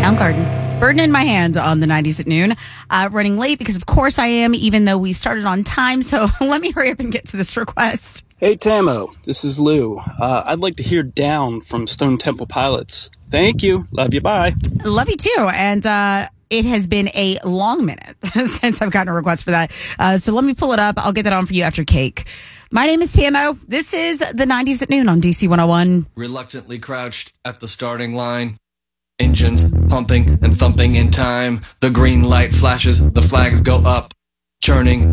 Soundgarden. Burden in my hand on the 90s at noon. Running late because, of course, I am, even though we started on time. So let me hurry up and get to this request. Hey, Tamo. This is Lou. I'd like to hear Down from Stone Temple Pilots. Thank you. Love you. Bye. Love you, too. And it has been a long minute since I've gotten a request for that. So let me pull it up. I'll get that on for you after cake. My name is Tamo. This is the 90s at noon on DC 101. Reluctantly crouched at the starting line. Engines pumping and thumping in time. The green light flashes, the flags go up. Churning